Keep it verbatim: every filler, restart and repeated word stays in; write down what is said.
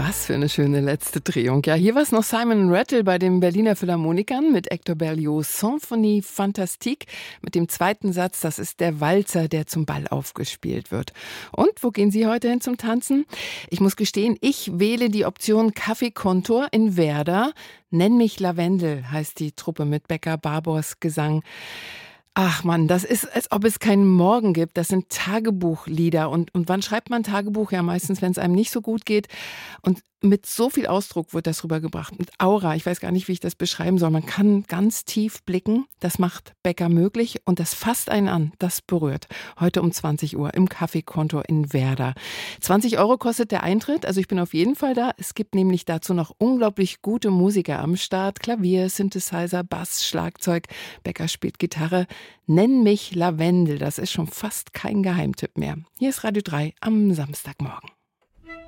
Was für eine schöne letzte Drehung. Ja, hier war es noch Simon Rattle bei den Berliner Philharmonikern mit Hector Berlioz' Symphonie Fantastique mit dem zweiten Satz, das ist der Walzer, der zum Ball aufgespielt wird. Und wo gehen Sie heute hin zum Tanzen? Ich muss gestehen, ich wähle die Option Kaffeekontor in Werder. Nenn mich Lavendel heißt die Truppe mit Becker Barbors Gesang. Ach Mann, das ist, als ob es keinen Morgen gibt. Das sind Tagebuchlieder. Und, und wann schreibt man Tagebuch? Ja, meistens, wenn es einem nicht so gut geht. Und mit so viel Ausdruck wird das rübergebracht. Mit Aura, ich weiß gar nicht, wie ich das beschreiben soll. Man kann ganz tief blicken. Das macht Becker möglich. Und das fasst einen an. Das berührt. Heute um zwanzig Uhr im Kaffeekontor in Werder. zwanzig Euro kostet der Eintritt. Also ich bin auf jeden Fall da. Es gibt nämlich dazu noch unglaublich gute Musiker am Start. Klavier, Synthesizer, Bass, Schlagzeug. Becker spielt Gitarre. Nenn mich Lavendel, das ist schon fast kein Geheimtipp mehr. Hier ist Radio drei am Samstagmorgen.